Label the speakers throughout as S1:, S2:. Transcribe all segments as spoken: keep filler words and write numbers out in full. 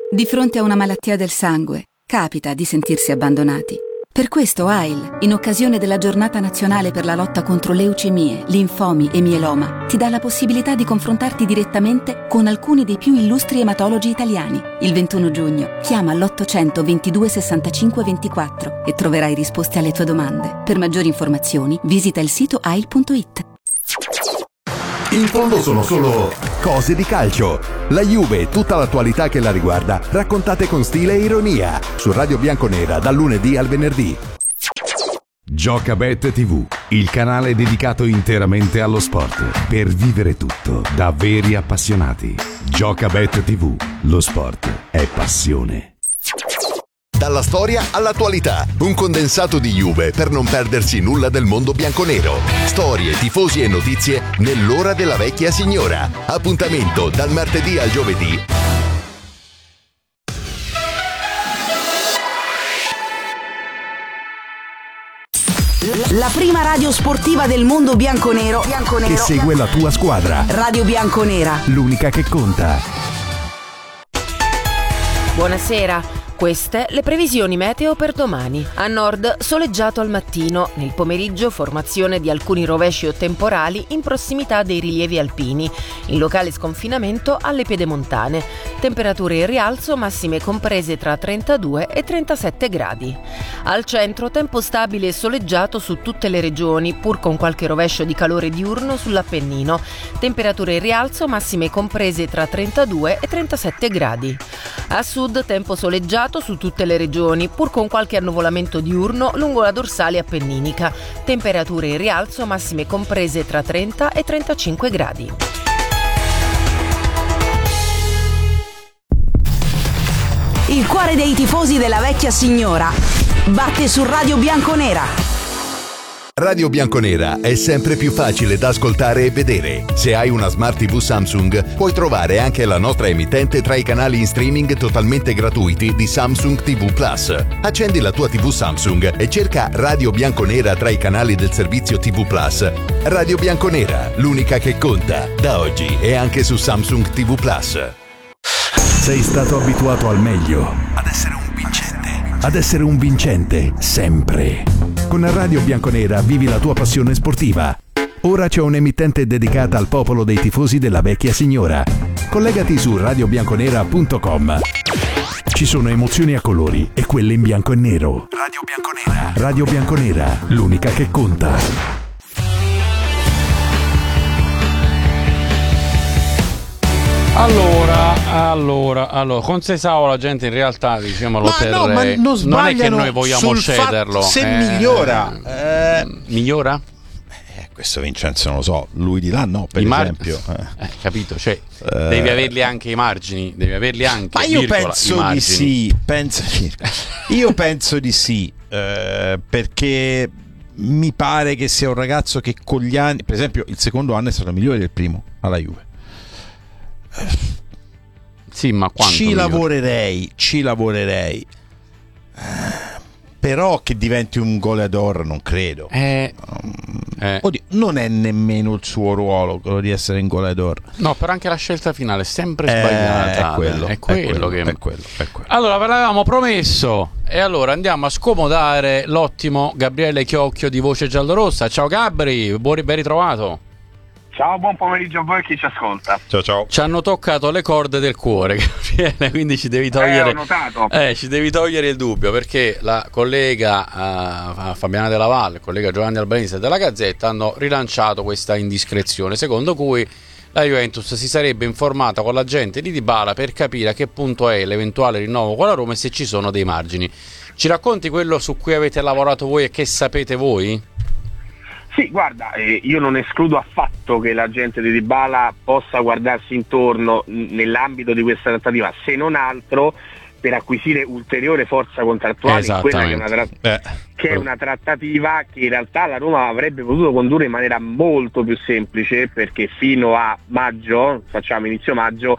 S1: Di fronte a una malattia del sangue, capita di sentirsi abbandonati. Per questo A I L, in occasione della Giornata Nazionale per la lotta contro leucemie, linfomi e mieloma, ti dà la possibilità di confrontarti direttamente con alcuni dei più illustri ematologi italiani. Il ventuno giugno, chiama all'ottocento ventidue sessantacinque ventiquattro e troverai risposte alle tue domande. Per maggiori informazioni, visita il sito A I L punto it.
S2: In fondo sono solo cose di calcio. La Juve e tutta l'attualità che la riguarda, raccontate con stile e ironia, su Radio Bianconera dal lunedì al venerdì.
S3: Giocabet tivù, il canale dedicato interamente allo sport, per vivere tutto da veri appassionati. Giocabet tivù, lo sport è passione.
S2: Dalla storia all'attualità, un condensato di Juve per non perdersi nulla del mondo bianconero. Storie, tifosi e notizie nell'ora della vecchia signora. Appuntamento dal martedì al giovedì.
S4: La prima radio sportiva del mondo bianconero, bianconero
S2: che segue la tua squadra.
S4: Radio Bianconera,
S2: l'unica che conta.
S5: Buonasera. Queste le previsioni meteo per domani. A nord soleggiato al mattino, nel pomeriggio formazione di alcuni rovesci o temporali in prossimità dei rilievi alpini, in locale sconfinamento alle piedemontane. Temperature in rialzo massime comprese tra trentadue e trentasette gradi. Al centro tempo stabile e soleggiato su tutte le regioni, pur con qualche rovescio di calore diurno sull'Appennino. Temperature in rialzo massime comprese tra trentadue e trentasette gradi. A sud tempo soleggiato su tutte le regioni, pur con qualche annuvolamento diurno lungo la dorsale appenninica. Temperature in rialzo massime comprese tra trenta e trentacinque gradi.
S4: il cuore dei tifosi della vecchia signora batte su Radio Bianconera.
S2: Radio Bianconera è sempre più facile da ascoltare e vedere. Se hai una Smart tivù Samsung, puoi trovare anche la nostra emittente tra i canali in streaming totalmente gratuiti di Samsung tivù Plus. Accendi la tua tivù Samsung e cerca Radio Bianconera tra i canali del servizio tivù Plus. Radio Bianconera, l'unica che conta, da oggi e anche su Samsung tivù Plus.
S3: Sei stato abituato al meglio, ad essere un vincente, ad essere un vincente sempre. Con Radio Bianconera vivi la tua passione sportiva. Ora c'è un'emittente dedicata al popolo dei tifosi della vecchia signora. Collegati su radio bianconera punto com. Ci sono emozioni a colori e quelle in bianco e nero. Radio Bianconera. Radio Bianconera, l'unica che conta.
S6: Allora, allora, allora, con Sesao la gente in realtà, diciamolo,
S7: ma
S6: per
S7: no, ma non,
S6: non è che noi vogliamo cederlo.
S7: Se
S6: eh,
S7: migliora, eh,
S6: migliora?
S7: Eh, questo Vincenzo non lo so, lui di là no, per
S6: I mar-
S7: esempio.
S6: Eh. Eh, capito, cioè eh. devi averli anche i margini, devi averli anche.
S7: Ma io
S6: virgola,
S7: penso di sì, penso, io penso di sì, eh, perché mi pare che sia un ragazzo che con gli anni, per esempio, il secondo anno è stato migliore del primo alla Juve.
S6: Sì, ma quanto
S7: ci
S6: migliore?
S7: lavorerei, ci lavorerei. Però che diventi un goleador non credo.
S6: Eh, eh.
S7: Oddio, non è nemmeno il suo ruolo quello di essere un goleador.
S6: No, però anche la scelta finale è sempre sbagliata.
S7: È quello,
S6: è quello,
S7: è quello
S6: che
S7: è quello, è quello.
S6: Allora, ve l'avevamo promesso e allora andiamo a scomodare l'ottimo Gabriele Chiocchio di Voce Giallorossa. Ciao Gabri, buon ben ritrovato.
S8: Ciao, buon pomeriggio a voi chi ci ascolta.
S7: Ciao ciao.
S6: Ci hanno toccato le corde del cuore, Gabriele, quindi ci devi togliere.
S8: Eh, ho notato.
S6: Eh, ci devi togliere il dubbio, perché la collega uh, Fabiana Della Valle, il collega Giovanni Albanese della Gazzetta hanno rilanciato questa indiscrezione, secondo cui la Juventus si sarebbe informata con l'agente di Dybala per capire a che punto è l'eventuale rinnovo con la Roma e se ci sono dei margini. Ci racconti quello su cui avete lavorato voi e che sapete voi?
S8: Sì, guarda, eh, io non escludo affatto che la gente di Dybala possa guardarsi intorno n- nell'ambito di questa trattativa, se non altro per acquisire ulteriore forza contrattuale in quella che è, una tra-
S7: eh,
S8: che è una trattativa che in realtà la Roma avrebbe potuto condurre in maniera molto più semplice, perché fino a maggio, facciamo inizio maggio,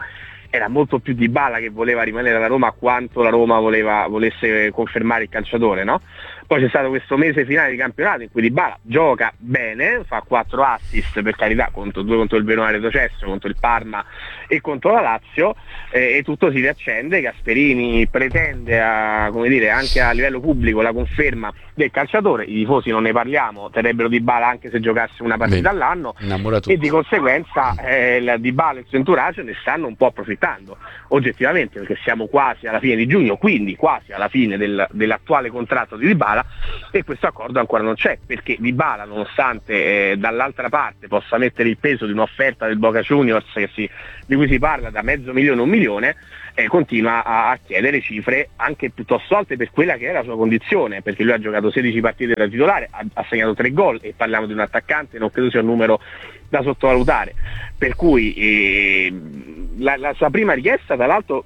S8: era molto più Dybala che voleva rimanere alla Roma quanto la Roma voleva, volesse confermare il calciatore, no? Poi c'è stato questo mese finale di campionato in cui Dybala gioca bene, fa quattro assist per carità, contro, due contro il Verona retrocesso, contro il Parma e contro la Lazio, eh, e tutto si riaccende. Gasperini pretende a, come dire, anche a livello pubblico la conferma del calciatore, i tifosi non ne parliamo, terrebbero Dybala anche se giocasse una partita Bene. all'anno, e di conseguenza eh, il Dybala e il suo entourage ne stanno un po' approfittando oggettivamente, perché siamo quasi alla fine di giugno, quindi quasi alla fine del, dell'attuale contratto di Dybala, e questo accordo ancora non c'è, perché Dybala, nonostante eh, dall'altra parte possa mettere il peso di un'offerta del Boca Juniors che si, di cui si parla da mezzo milione a un milione, eh, continua a, a chiedere cifre anche piuttosto alte per quella che è la sua condizione, perché lui ha giocato sedici partite da titolare, ha, ha segnato tre gol, e parliamo di un attaccante, non credo sia un numero da sottovalutare, per cui eh, la, la sua prima richiesta, tra l'altro,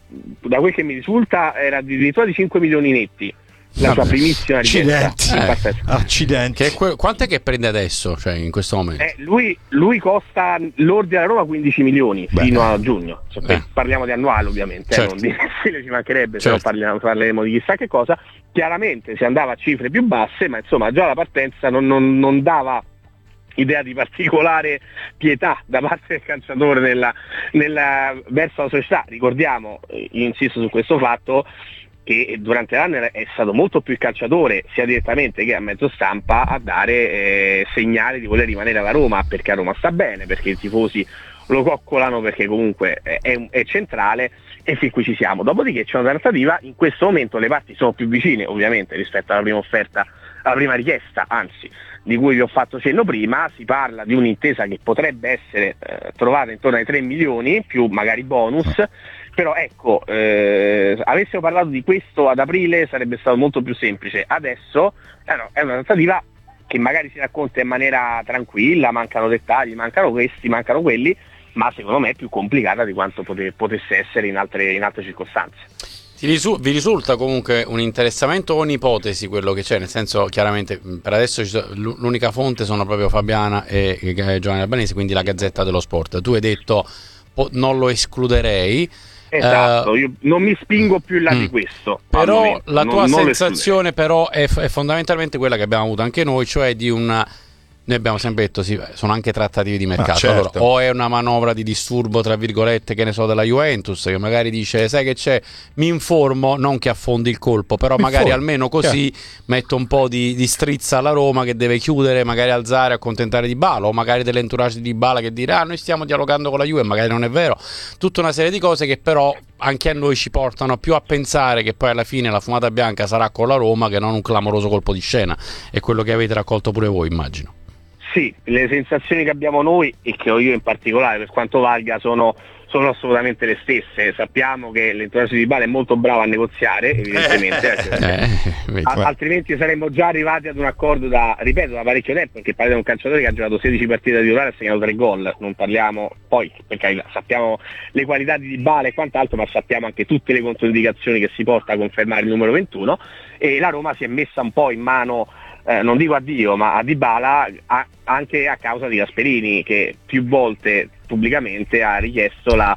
S8: da quel che mi risulta, era addirittura di cinque milioni netti, la Vabbè. sua primissima richiesta.
S7: Accidenti, eh, accidenti.
S6: Che que- quant'è che prende adesso, cioè in questo momento?
S8: Eh, lui, lui costa l'ordine alla Roma quindici milioni Beh. fino a giugno, cioè, parliamo di annuale ovviamente,
S6: certo.
S8: eh, non di mensile, ci mancherebbe,
S6: certo.
S8: se no parliamo, parleremo di chissà che cosa. Chiaramente si andava a cifre più basse, ma insomma già la partenza non, non, non dava idea di particolare pietà da parte del calciatore nella, nella, verso la società. Ricordiamo, eh, insisto su questo fatto, che durante l'anno è stato molto più il calciatore, sia direttamente che a mezzo stampa, a dare eh, segnali di voler rimanere alla Roma, perché a Roma sta bene, perché i tifosi lo coccolano, perché comunque è, è, è centrale, e fin qui ci siamo. Dopodiché c'è una trattativa, in questo momento le parti sono più vicine ovviamente rispetto alla prima offerta, alla prima richiesta, anzi, di cui vi ho fatto cenno prima. Si parla di un'intesa che potrebbe essere eh, trovata intorno ai tre milioni, più magari bonus. Però ecco, eh, avessimo parlato di questo ad aprile sarebbe stato molto più semplice. Adesso eh no, è una trattativa che magari si racconta in maniera tranquilla, mancano dettagli, mancano questi, mancano quelli, ma secondo me è più complicata di quanto pote- potesse essere in altre, in altre circostanze.
S6: Ti risu- vi risulta comunque un interessamento o un'ipotesi quello che c'è? Nel senso, chiaramente per adesso ci so- l'unica fonte sono proprio Fabiana e, e Giovanni Albanese, quindi la Gazzetta dello Sport. Tu hai detto po- non lo escluderei.
S8: Esatto, uh, io non mi spingo più in là mh. di questo.
S6: Però la tua
S8: non,
S6: sensazione non però è, è fondamentalmente quella che abbiamo avuto anche noi, cioè di una... Noi abbiamo sempre detto, sì, sono anche trattative di mercato.
S7: Certo.
S6: Allora, o è una manovra di disturbo, tra virgolette, che ne so, della Juventus, che magari dice, sai che c'è, mi informo, non che affondi il colpo, però mi magari informo. Almeno così certo. metto un po' di, di strizza alla Roma, che deve chiudere, magari alzare, accontentare Dybala, o magari dell'entourage di Dybala che dirà, ah, noi stiamo dialogando con la Juve, magari non è vero. Tutta una serie di cose che però anche a noi ci portano più a pensare che poi alla fine la fumata bianca sarà con la Roma che non un clamoroso colpo di scena. È quello che avete raccolto pure voi, immagino.
S8: Sì, le sensazioni che abbiamo noi, e che ho io in particolare, per quanto valga, sono, sono assolutamente le stesse. Sappiamo che l'entourage di Dybala è molto bravo a negoziare, evidentemente, eh, a, altrimenti saremmo già arrivati ad un accordo da, ripeto, da parecchio tempo, perché parliamo di un calciatore che ha giocato sedici partite da titolare e ha segnato tre gol. Non parliamo poi, perché sappiamo le qualità di Dybala e quant'altro, ma sappiamo anche tutte le controindicazioni che si porta a confermare il numero ventuno, e la Roma si è messa un po' in mano, Eh, non dico a Dio, ma a Dybala, a, anche a causa di Gasperini, che più volte pubblicamente ha richiesto la,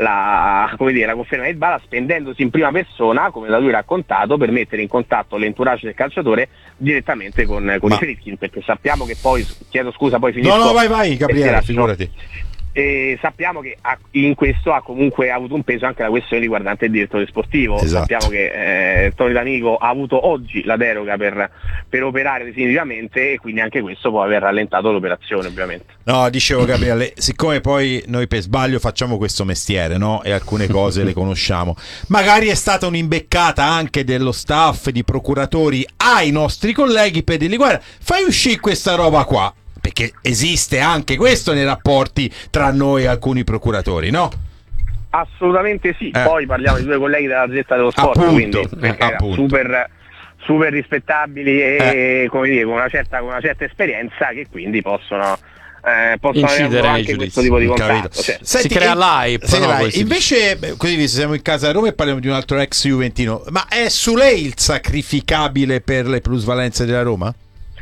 S8: la, come dire, la conferma di Dybala, spendendosi in prima persona, come da lui raccontato, per mettere in contatto l'entourage del calciatore direttamente con, con ma... i Friedkin, perché sappiamo che poi, chiedo scusa, poi finisco.
S7: No, no, vai, vai, Gabriele, figurati.
S8: E sappiamo che in questo ha comunque avuto un peso anche la questione riguardante il direttore sportivo.
S7: Esatto.
S8: Sappiamo che eh, Tony D'Amico ha avuto oggi la deroga per, per operare definitivamente, e quindi anche questo può aver rallentato l'operazione, ovviamente.
S7: No, dicevo Gabriele, siccome poi noi per sbaglio facciamo questo mestiere, no? E alcune cose le conosciamo, magari è stata un'imbeccata anche dello staff, di procuratori ai nostri colleghi, per dirgli guarda, fai uscire questa roba qua, perché esiste anche questo nei rapporti tra noi e alcuni procuratori, no?
S8: Assolutamente sì,
S7: eh.
S8: poi parliamo di due colleghi della Gazzetta dello Sport,
S7: appunto,
S8: quindi perché
S7: eh, appunto.
S8: super, super rispettabili e eh. come dire, con una certa, con una certa esperienza, che quindi possono eh, possono avere anche questo tipo di contatto, cioè.
S6: Senti, si crea l'hype,
S7: sì,
S6: no?
S7: Vai. Invece così siamo in casa a Roma e parliamo di un altro ex juventino, ma è su lei il sacrificabile per le plusvalenze della Roma?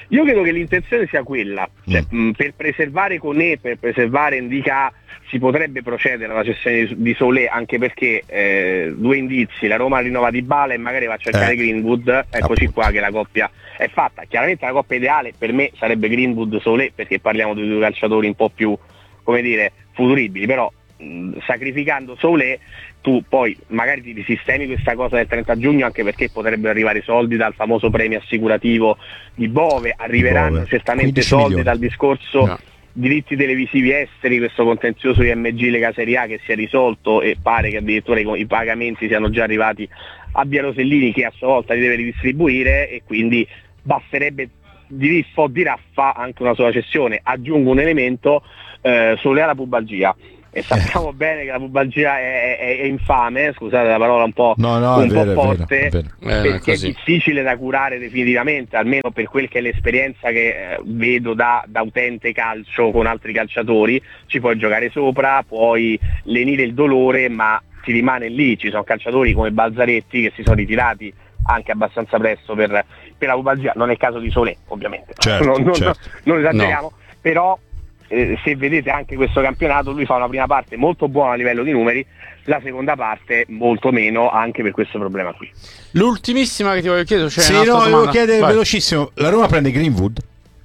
S8: Io credo che l'intenzione sia quella, cioè, mm. mh, per preservare Koné, per preservare Ndicà si potrebbe procedere alla cessione di, di Solé, anche perché eh, due indizi, la Roma rinnova Dybala e magari va a cercare eh. Greenwood, eccoci Appunto. qua che la coppia è fatta. Chiaramente la coppia ideale per me sarebbe Greenwood-Solé, perché parliamo di due calciatori un po' più, come dire, futuribili, però mh, sacrificando Solé tu poi magari ti risistemi questa cosa del trenta giugno, anche perché potrebbero arrivare soldi dal famoso premio assicurativo di Bove, arriveranno Bove. certamente soldi milioni. dal discorso no. diritti televisivi esteri, questo contenzioso di M G Lega Serie A che si è risolto e pare che addirittura i, i pagamenti siano già arrivati a Via Rosellini, che a sua volta li deve ridistribuire, e quindi basterebbe di riffo di raffa anche una sola cessione. Aggiungo un elemento, eh, Solé alla pubalgia, e sappiamo eh. bene che la pubalgia è, è, è infame, scusate la parola un po',
S7: no, no,
S8: un
S7: vero,
S8: po' forte,
S7: è vero, è vero.
S8: perché
S6: eh,
S8: è, è difficile da curare definitivamente, almeno per quel che è l'esperienza che eh, vedo da, da utente calcio con altri calciatori. Ci puoi giocare sopra, puoi lenire il dolore, ma ti rimane lì. Ci sono calciatori come Balzaretti che si sono ritirati anche abbastanza presto per, per la pubalgia, non è il caso di Solé ovviamente,
S7: certo,
S8: non, non,
S7: certo.
S8: non esageriamo, no. però Eh, se vedete anche questo campionato, lui fa una prima parte molto buona a livello di numeri, la seconda parte molto meno, anche per questo problema qui.
S6: L'ultimissima che ti voglio chiedere, cioè
S7: sì, no,
S6: domanda.
S7: volevo chiedere
S6: Vai.
S7: velocissimo, la Roma prende Greenwood?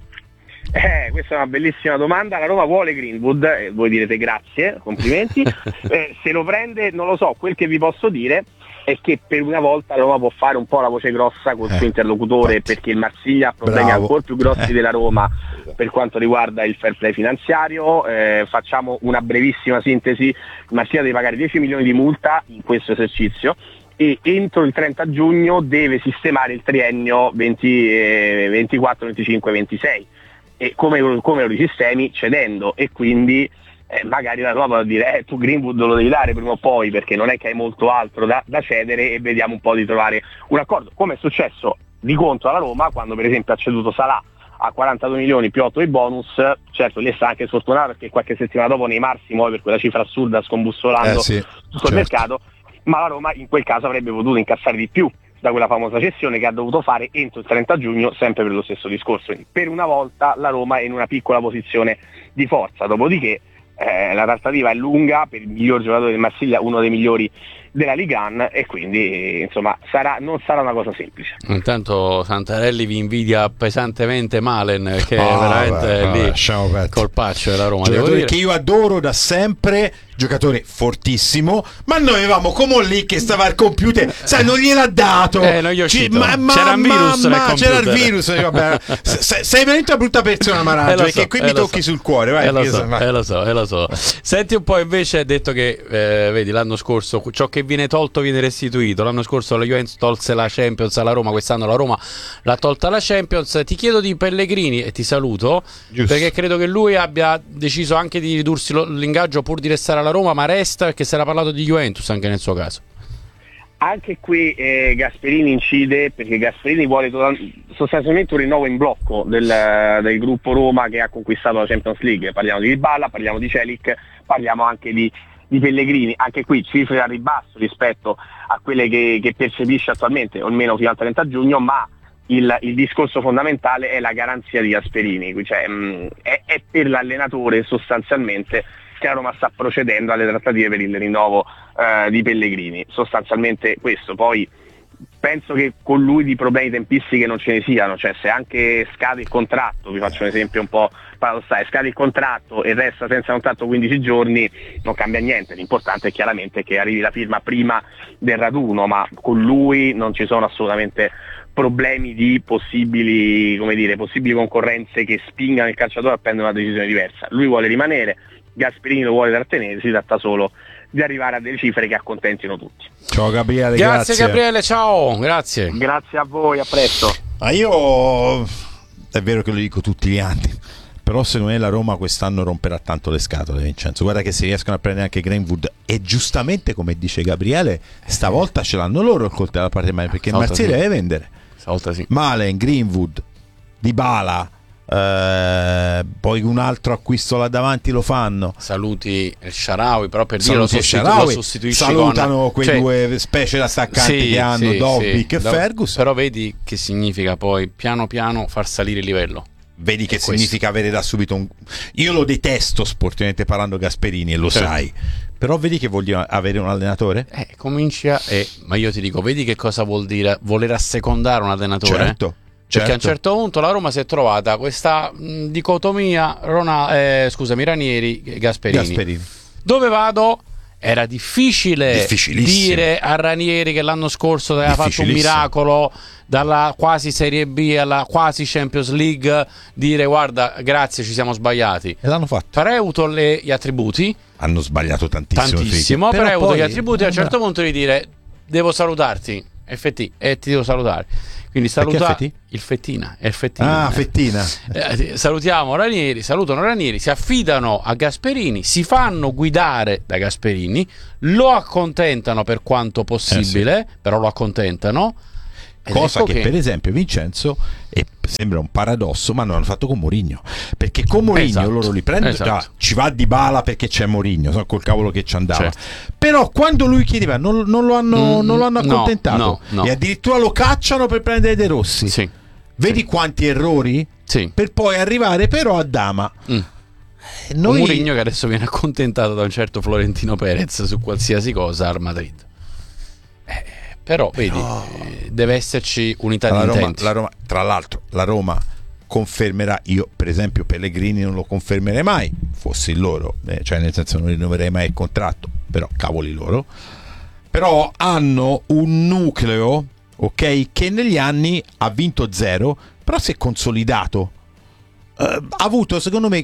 S8: Eh, questa è una bellissima domanda. La Roma vuole Greenwood, eh, voi direte grazie, complimenti. eh, se lo prende non lo so, quel che vi posso dire è che per una volta la Roma può fare un po' la voce grossa col eh, suo interlocutore, infatti. perché il Marsiglia ha problemi Bravo. ancora più grossi eh. della Roma per quanto riguarda il fair play finanziario. Eh, facciamo una brevissima sintesi: il Marsiglia deve pagare dieci milioni di multa in questo esercizio e entro il trenta giugno deve sistemare il triennio venti, eh, ventiquattro, venticinque, ventisei, e come, come lo risistemi? Cedendo, e quindi Eh, magari la Roma può dire eh, tu Greenwood lo devi dare prima o poi, perché non è che hai molto altro da, da cedere, e vediamo un po' di trovare un accordo, come è successo di contro alla Roma quando per esempio ha ceduto Salah a quarantadue milioni più otto di bonus. Certo, lì è stata anche sfortunata perché qualche settimana dopo Neymar si muove per quella cifra assurda, scombussolando
S7: eh sì,
S8: tutto
S7: certo.
S8: il mercato, ma la Roma in quel caso avrebbe potuto incassare di più da quella famosa cessione che ha dovuto fare entro il trenta giugno, sempre per lo stesso discorso. Quindi, per una volta la Roma è in una piccola posizione di forza, dopodiché Eh, la trattativa è lunga per il miglior giocatore del Marsiglia, uno dei migliori della Ligue uno, e quindi insomma sarà, non sarà una cosa semplice.
S6: Intanto Santarelli vi invidia pesantemente Malen, che
S7: oh,
S6: è veramente
S7: vabbè,
S6: lì
S7: vabbè,
S6: colpaccio della Roma,
S7: giocatore che io adoro da sempre, giocatore fortissimo, ma noi avevamo come lì che stava al computer, sai, non gliel'ha dato,
S6: eh, non gli è uscito.
S7: Ma, ma,
S6: c'era un virus
S7: ma,
S6: nel
S7: c'era il
S6: computer.
S7: virus, vabbè. sei, sei veramente una brutta persona, Marangio,
S6: eh
S7: perché
S6: so,
S7: qui
S6: eh
S7: mi tocchi
S6: so.
S7: sul cuore, vai,
S6: eh lo, so,
S7: vai.
S6: eh lo so, eh lo so. Senti un po', invece hai detto che eh, vedi, l'anno scorso ciò che viene tolto viene restituito. L'anno scorso la Juventus tolse la Champions alla Roma, quest'anno la Roma l'ha tolta la Champions. Ti chiedo di Pellegrini e ti saluto, Giusto. perché credo che lui abbia deciso anche di ridursi lo, l'ingaggio pur di restare alla Roma, ma resta perché si era parlato di Juventus anche nel suo caso.
S8: Anche qui eh, Gasperini incide, perché Gasperini vuole to- sostanzialmente un rinnovo in blocco del, del gruppo Roma che ha conquistato la Champions League. Parliamo di Dybala, parliamo di Celik, parliamo anche di, di Pellegrini. Anche qui cifre a ribasso rispetto a quelle che, che percepisce attualmente, o almeno fino al trenta giugno, ma il, il discorso fondamentale è la garanzia di Gasperini, cioè, mh, è, è per l'allenatore sostanzialmente che la Roma sta procedendo alle trattative per il rinnovo eh, di Pellegrini, sostanzialmente questo. Poi penso che con lui di problemi tempistiche non ce ne siano, cioè se anche scade il contratto, vi faccio un esempio un po' paradossale, scade il contratto e resta senza contratto quindici giorni, non cambia niente. L'importante è chiaramente che arrivi la firma prima del raduno, ma con lui non ci sono assolutamente problemi di possibili, come dire, possibili concorrenze che spingano il calciatore a prendere una decisione diversa. Lui vuole rimanere, Gasperini lo vuole trattenere, si tratta solo di arrivare a delle cifre che accontentino tutti.
S7: Ciao Gabriele,
S6: grazie,
S7: grazie.
S6: Gabriele, ciao, grazie.
S8: Grazie a voi, a presto.
S7: Ma io è vero che lo dico tutti gli anni, però secondo me la Roma quest'anno romperà tanto le scatole, Vincenzo. Guarda che se riescono a prendere anche Greenwood, e giustamente come dice Gabriele, stavolta ce l'hanno loro il coltello alla parte male, perché il Marsiglia sì. deve vendere.
S6: Stavolta sì.
S7: Malen, Greenwood, Dybala, eh, poi un altro acquisto là davanti lo fanno.
S6: Saluti il Shaarawy, però per dire lo,
S7: Saluti
S6: sostitu-
S7: Shaarawy,
S6: lo sostituisci
S7: salutano
S6: con,
S7: quei
S6: cioè,
S7: due specie di attaccanti
S6: sì,
S7: che hanno,
S6: sì,
S7: Dobbik
S6: sì,
S7: e
S6: da-
S7: Ferguson.
S6: Però vedi che significa poi piano piano far salire il livello.
S7: Vedi che
S6: È
S7: significa avere da subito un... Io lo detesto sportivamente parlando Gasperini, e lo
S6: Certo.
S7: sai, però vedi che voglio avere un allenatore?
S6: Eh, cominci a... Eh, ma io ti dico, vedi che cosa vuol dire voler assecondare un allenatore?
S7: Certo.
S6: Perché
S7: certo.
S6: a un certo punto la Roma si è trovata questa mh, dicotomia Rona- eh, scusami, Ranieri Gasperini.
S7: Gasperini.
S6: Dove vado? Era difficile
S7: Difficilissimo.
S6: dire a Ranieri che l'anno scorso aveva fatto un
S7: Difficilissimo.
S6: miracolo dalla quasi Serie B alla quasi Champions League, dire guarda grazie ci siamo sbagliati.
S7: E l'hanno fatto.
S6: Però hai avuto le, gli attributi,
S7: Hanno sbagliato tantissimo.
S6: tantissimo,
S7: Figli.
S6: però hai avuto
S7: poi-
S6: gli attributi a un
S7: eh,
S6: certo punto di dire devo salutarti, F T, e ti devo salutare. Quindi
S7: Perché
S6: saluta
S7: F T?
S6: il Fettina, è il Fettina.
S7: Ah, Fettina.
S6: Eh, salutiamo Ranieri, salutano Ranieri, si affidano a Gasperini, si fanno guidare da Gasperini, lo accontentano per quanto possibile, però lo accontentano. Ed
S7: Cosa
S6: ecco
S7: che, per esempio Vincenzo, e sembra un paradosso, ma non hanno fatto con Mourinho, perché con Mourinho
S6: Esatto,
S7: loro li prendono,
S6: esatto.
S7: già, ci va Dybala perché c'è Mourinho, so, col cavolo che ci andava,
S6: Certo.
S7: però quando lui chiedeva non, non lo hanno,
S6: Mm,
S7: non lo hanno
S6: no,
S7: accontentato,
S6: no, no.
S7: e addirittura lo cacciano per prendere De Rossi.
S6: Sì,
S7: Vedi
S6: sì.
S7: quanti errori?
S6: Sì.
S7: Per poi arrivare però a Dama.
S6: Mm.
S7: E noi...
S6: Mourinho che adesso viene accontentato da un certo Florentino Perez su qualsiasi cosa al Madrid. Eh, però, vedi, eh, deve esserci unità
S7: la
S6: di
S7: Roma,
S6: intenti.
S7: la Roma, tra l'altro la Roma confermerà, io per esempio Pellegrini non lo confermerei mai, fossi loro, eh, cioè nel senso non rinnoverei mai il contratto, però cavoli loro, però hanno un nucleo, ok, che negli anni ha vinto zero, però si è consolidato, eh, ha avuto secondo me,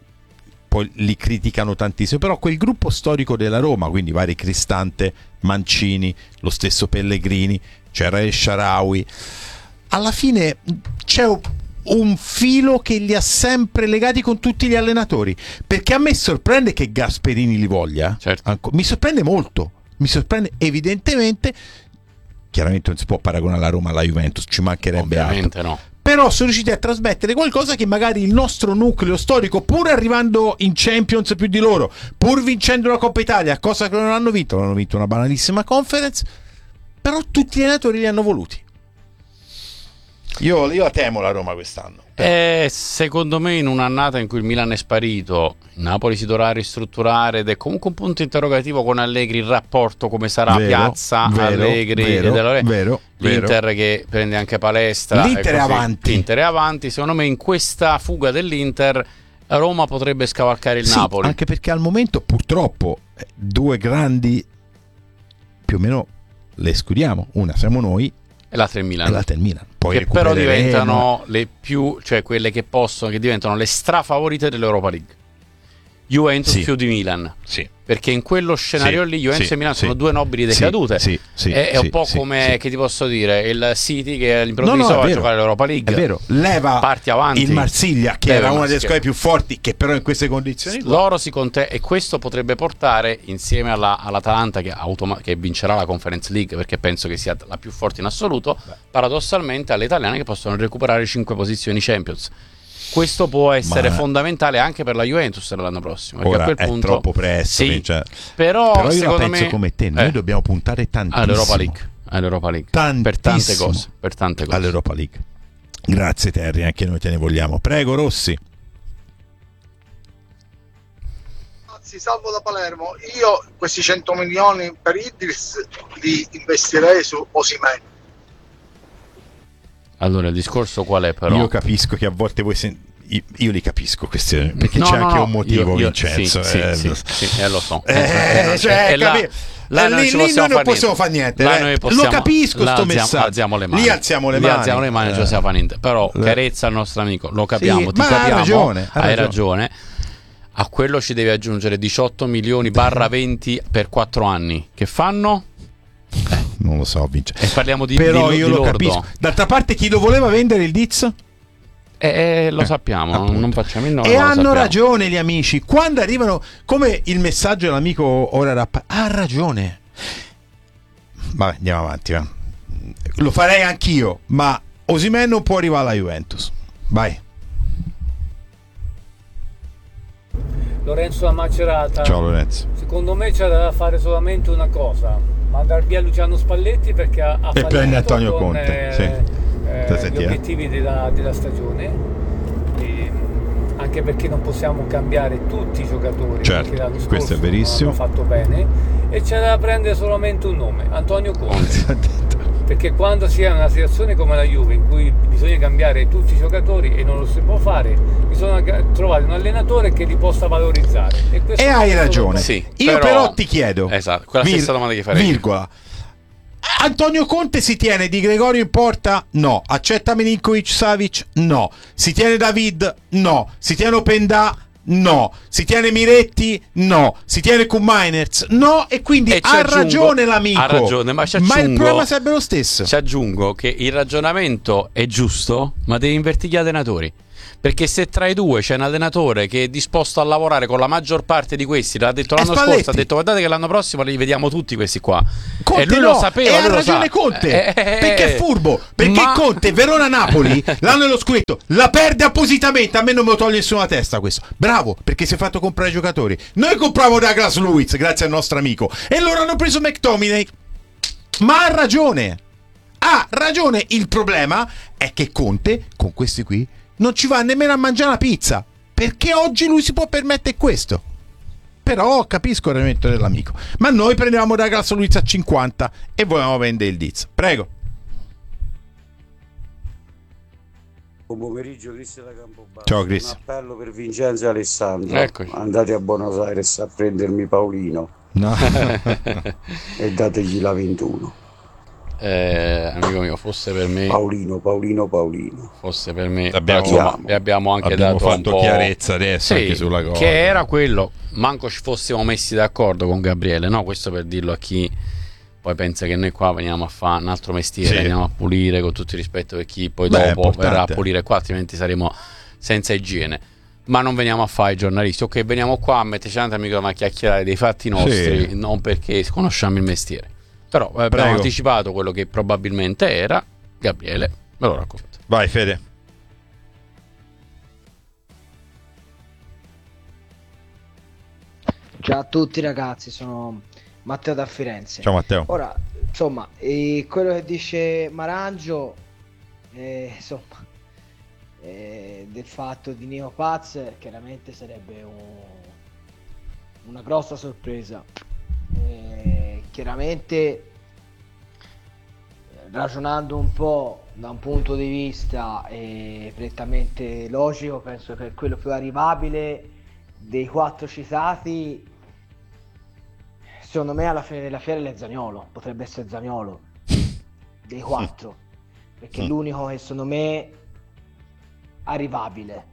S7: poi li criticano tantissimo, però quel gruppo storico della Roma, quindi vari Cristante, Mancini, lo stesso Pellegrini, c'era il Shaarawy, alla fine c'è un filo che li ha sempre legati con tutti gli allenatori, perché a me sorprende che Gasperini li voglia,
S6: Certo.
S7: Anco- mi sorprende molto, mi sorprende evidentemente, chiaramente non si può paragonare la Roma alla Juventus, ci mancherebbe altro,
S6: Ovviamente no.
S7: però sono riusciti a trasmettere qualcosa che magari il nostro nucleo storico, pur arrivando in Champions più di loro, pur vincendo la Coppa Italia, cosa che non hanno vinto, non hanno vinto una banalissima Conference, però tutti gli allenatori li hanno voluti. Io, io la temo la Roma quest'anno.
S6: Eh, secondo me in un'annata in cui il Milan è sparito, il Napoli si dovrà ristrutturare ed è comunque un punto interrogativo con Allegri, il rapporto come sarà,
S7: Vero,
S6: Piazza,
S7: vero,
S6: Allegri
S7: vero,
S6: e Della-
S7: vero,
S6: l'Inter che prende anche palestra,
S7: L'Inter
S6: e
S7: è
S6: così.
S7: avanti.
S6: L'Inter è avanti, secondo me in questa fuga dell'Inter la Roma potrebbe scavalcare il
S7: Sì,
S6: Napoli.
S7: anche perché al momento purtroppo eh, due grandi più o meno le escludiamo, una siamo noi
S6: E l'altra è il Milan.
S7: e l'altra è il Milan. Poi
S6: Che però
S7: recupereremo.
S6: diventano le più, cioè quelle che possono, che diventano le strafavorite dell'Europa League. Juventus
S7: Sì.
S6: più di Milan.
S7: Sì.
S6: Perché in quello scenario
S7: Sì,
S6: lì Juventus
S7: sì,
S6: e Milan
S7: sì.
S6: sono due nobili
S7: Sì,
S6: decadute.
S7: sì, sì,
S6: è, è un
S7: sì,
S6: po'
S7: sì,
S6: come,
S7: sì.
S6: che ti posso dire, il City che
S7: No,
S6: all'improvviso
S7: no,
S6: va
S7: è
S6: a
S7: vero.
S6: giocare l'Europa League.
S7: È vero, leva
S6: Parti avanti.
S7: il Marsiglia, che
S6: Deve
S7: era una delle
S6: Marsiglia.
S7: squadre più forti, che però in queste condizioni qua-
S6: Loro si conte- e questo potrebbe portare insieme alla, all'Atalanta che, automa- che vincerà la Conference League, perché penso che sia la più forte in assoluto, paradossalmente alle italiane che possono recuperare cinque posizioni Champions. Questo può essere
S7: Ma-
S6: fondamentale anche per la Juventus l'anno prossimo, perché
S7: ora
S6: a quel
S7: è
S6: punto
S7: troppo presto,
S6: sì,
S7: cioè.
S6: però,
S7: però io la
S6: secondo
S7: penso
S6: me
S7: come te, noi
S6: eh,
S7: dobbiamo puntare tantissimo
S6: all'Europa League, all'Europa League per tante
S7: Tantissimo.
S6: cose, per tante cose.
S7: all'Europa League. Grazie Terry, anche noi te ne vogliamo. Prego Rossi.
S9: Salvo da Palermo, io questi cento milioni per Idris li investirei su Osimhen.
S6: Allora il discorso qual è però?
S7: Io capisco che a volte voi sen- io, io li capisco questi, perché
S6: No,
S7: c'è
S6: no,
S7: anche
S6: no,
S7: un motivo,
S6: io- io-
S7: Vincenzo.
S6: sì,
S7: eh,
S6: sì, sì, sì, eh, lo so.
S7: Eh,
S6: Eh,
S7: cioè,
S6: e là-
S7: capi-
S6: là
S7: eh,
S6: non
S7: lì,
S6: ci
S7: lì
S6: possiamo
S7: noi non
S6: fare
S7: possiamo
S6: niente.
S7: fare niente.
S6: Là
S7: eh.
S6: noi possiamo-
S7: Lo capisco
S6: là
S7: sto
S6: alziamo-
S7: messaggio.
S6: alziamo le mani.
S7: Lì alziamo le
S6: Lì
S7: mani.
S6: alziamo le mani, non ci
S7: Eh.
S6: possiamo fare niente. Però
S7: Eh.
S6: carezza al nostro amico, lo capiamo,
S7: Sì,
S6: ti
S7: ma ha
S6: capiamo,
S7: ragione, ha
S6: hai
S7: ragione.
S6: ragione. A quello ci devi aggiungere diciotto milioni barra venti per quattro anni. Che fanno?
S7: Non lo so, Vincenzo.
S6: E parliamo di
S7: Però
S6: di-
S7: io
S6: di
S7: lo
S6: lordo.
S7: capisco. D'altra parte chi lo voleva vendere il Diz?
S6: Eh, eh, lo
S7: Eh,
S6: sappiamo,
S7: appunto.
S6: non facciamo il nome.
S7: E
S6: ma lo
S7: hanno
S6: sappiamo.
S7: ragione gli amici. Quando arrivano, come il messaggio dell'amico ora Rappa, ha ragione. Vabbè, andiamo avanti. Va. Lo farei anch'io, ma Osimhen non può arrivare alla Juventus. Vai.
S10: Lorenzo da Macerata.
S7: Ciao Lorenzo.
S10: Secondo me c'è da fare solamente una cosa, mandare via Luciano Spalletti perché ha, ha
S7: e prende Antonio
S10: con,
S7: Conte,
S10: eh,
S7: sì.
S10: eh, gli obiettivi della, della stagione, e, anche perché non possiamo cambiare tutti i giocatori,
S7: certo,
S10: perché l'anno
S7: questo
S10: scorso
S7: è verissimo,
S10: non hanno fatto bene, e c'è da prendere solamente un nome, Antonio Conte. Perché quando si è in una situazione come la Juve in cui bisogna cambiare tutti i giocatori e non lo si può fare, bisogna trovare un allenatore che li possa valorizzare. E,
S7: e hai ragione.
S6: Sì,
S7: io però, però ti chiedo,
S6: esatto, quella
S7: vir-
S6: stessa domanda che farei.
S7: Virgola. Antonio Conte si tiene Di Gregorio in porta? No. Accetta Milinkovic Savic? No. Si tiene David? No. Si tiene Openda? No. Si tiene Miretti? No. Si tiene Koop-Meiners? No. E quindi
S6: e
S7: ha
S6: aggiungo,
S7: ragione l'amico.
S6: Ha ragione, ma, ci aggiungo,
S7: ma il problema sarebbe lo stesso.
S6: Ci aggiungo che il ragionamento è giusto, ma devi invertire gli allenatori. Perché se tra i due c'è un allenatore che è disposto a lavorare con la maggior parte di questi, l'ha detto l'anno scorso, ha detto guardate che l'anno prossimo li vediamo tutti questi qua.
S7: Conte
S6: e lui
S7: no,
S6: lo sapeva,
S7: e ha
S6: lui
S7: ragione
S6: lo sa.
S7: Conte,
S6: eh, eh,
S7: perché è furbo, perché
S6: ma...
S7: Conte Verona-Napoli l'anno dello scudetto la perde appositamente, a me non me lo toglie nessuno la testa questo. Bravo, perché si è fatto comprare i giocatori. Noi compriamo Douglas Luiz grazie al nostro amico e loro hanno preso McTominay. Ma ha ragione. Ha ragione, il problema è che Conte con questi qui non ci va nemmeno a mangiare la pizza, perché oggi lui si può permettere questo. Però capisco il rametto dell'amico, ma noi prendevamo Douglas Luiz a cinquanta e volevamo vendere il Diz. Prego.
S11: Buon pomeriggio, Cristian da Campobasso.
S7: Ciao Cristian.
S11: Un appello per Vincenzo e Alessandro.
S6: Eccoci.
S11: Andate a Buenos Aires a prendermi Paolino.
S7: No.
S11: E dategli la ventuno.
S6: Eh, amico mio, fosse per me
S11: Paolino, Paolino, Paolino.
S6: Fosse per me
S7: abbiamo,
S6: insomma, e abbiamo anche
S7: abbiamo
S6: dato
S7: fatto
S6: un po'...
S7: chiarezza adesso
S6: sì,
S7: anche sulla cosa.
S6: Che era quello, manco ci fossimo messi d'accordo con Gabriele, no? Questo per dirlo a chi poi pensa che noi qua veniamo a fare un altro mestiere,
S7: sì.
S6: Veniamo a pulire, con tutto il rispetto per chi poi
S7: Beh,
S6: dopo verrà a pulire qua, altrimenti saremo senza igiene. Ma non veniamo a fare i giornalisti, ok, veniamo qua a metterci tanto amico ma a chiacchierare dei fatti nostri, sì. Non perché conosciamo il mestiere. Però eh, abbiamo anticipato quello che probabilmente era. Gabriele me lo racconta.
S7: Vai Fede.
S12: Ciao a tutti ragazzi, sono Matteo da Firenze.
S7: Ciao Matteo.
S12: Ora, insomma, eh, quello che dice Marangio, eh, insomma, eh, del fatto di Neo Paz, chiaramente sarebbe un, una grossa sorpresa. Eh, chiaramente, ragionando un po' da un punto di vista eh, prettamente logico, penso che quello più arrivabile dei quattro citati, secondo me alla fine della fiera è Zaniolo, potrebbe essere Zaniolo dei quattro, perché è l'unico che secondo me arrivabile.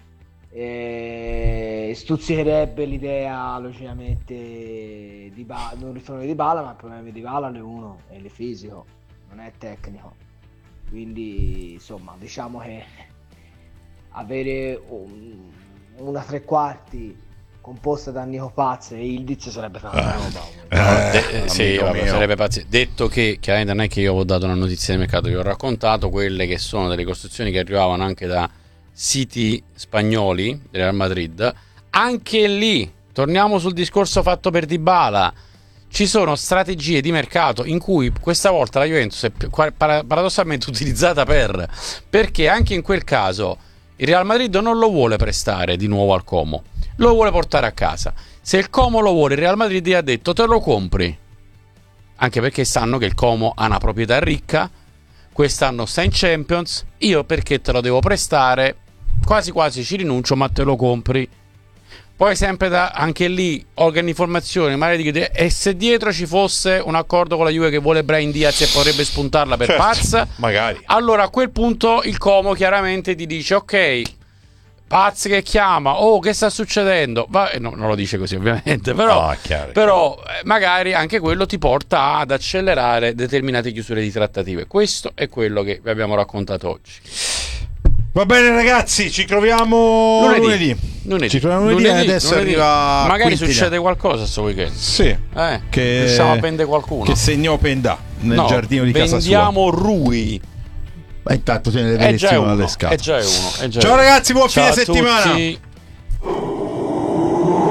S12: E stuzzicherebbe l'idea logicamente di ba- non ritorno di Dybala, ma il problema di Dybala è uno, è il fisico, non è tecnico, quindi insomma diciamo che avere un, una tre quarti composta da Nico Paz e Ildiz sarebbe tanta roba.
S6: Eh, de- eh, sì, vabbè, sarebbe pazzesco. Detto che chiaramente non è che io ho dato una notizia di mercato, vi ho raccontato quelle che sono delle costruzioni che arrivavano anche da siti spagnoli del Real Madrid. Anche lì torniamo sul discorso fatto per Dybala, ci sono strategie di mercato in cui questa volta la Juventus è paradossalmente utilizzata per, perché anche in quel caso il Real Madrid non lo vuole prestare di nuovo al Como, lo vuole portare a casa. Se il Como lo vuole, il Real Madrid gli ha detto te lo compri, anche perché sanno che il Como ha una proprietà ricca, quest'anno sta in Champions, io perché te lo devo prestare, quasi quasi ci rinuncio ma te lo compri. Poi sempre da, anche lì organi informazioni, magari dicono, e se dietro ci fosse un accordo con la Juve che vuole Brahim Diaz e vorrebbe spuntarla per
S7: certo,
S6: Paz,
S7: magari.
S6: Allora a quel punto il Como chiaramente ti dice ok, Paz che chiama, oh che sta succedendo, Va, no, non lo dice così ovviamente, però,
S7: no, chiaro,
S6: però chiaro. magari anche quello ti porta ad accelerare determinate chiusure di trattative. Questo è quello che vi abbiamo raccontato oggi.
S7: Va bene ragazzi, ci troviamo lunedì. lunedì.
S6: lunedì.
S7: Ci troviamo lunedì, lunedì adesso lunedì. Arriva
S6: magari
S7: Quintina.
S6: Succede qualcosa sto weekend.
S7: Sì.
S6: Eh,
S7: che
S6: riusciamo a prendere qualcuno.
S7: Che segnò Pendà nel
S6: no,
S7: giardino di casa sua.
S6: Vendiamo Rui.
S7: Ma intanto tiene le lezioni alle scatole.
S6: È già uno. È già
S7: Ciao
S6: uno.
S7: ragazzi, buon
S6: Ciao
S7: fine settimana.
S6: Tutti.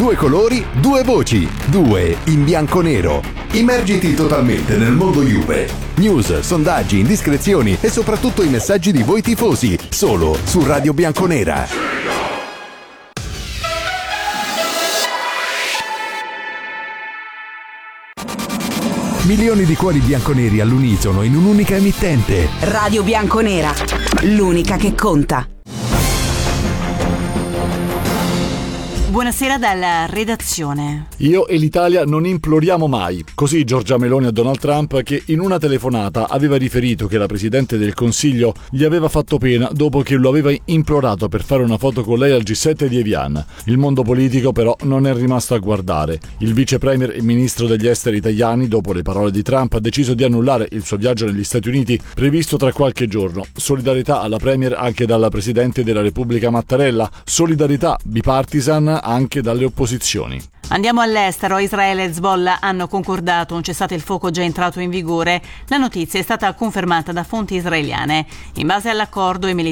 S2: Due colori, due voci, due in bianco-nero. Immergiti totalmente nel mondo Juve. News, sondaggi, indiscrezioni e soprattutto i messaggi di voi tifosi, solo su Radio Bianconera. Milioni di cuori bianconeri all'unisono in un'unica emittente.
S4: Radio Bianconera, l'unica che conta.
S13: Buonasera dalla redazione.
S14: Io e l'Italia non imploriamo mai. Così Giorgia Meloni a Donald Trump, che in una telefonata aveva riferito che la Presidente del Consiglio gli aveva fatto pena dopo che lo aveva implorato per fare una foto con lei al G sette di Evian. Il mondo politico però non è rimasto a guardare. Il vice premier e ministro degli esteri italiani, dopo le parole di Trump, ha deciso di annullare il suo viaggio negli Stati Uniti previsto tra qualche giorno. Solidarietà alla premier anche dalla Presidente della Repubblica Mattarella. Solidarietà bipartisan anche dalle opposizioni.
S13: Andiamo all'estero. Israele e Hezbollah hanno concordato un cessate il fuoco già entrato in vigore. La notizia è stata confermata da fonti israeliane. In base all'accordo, i militari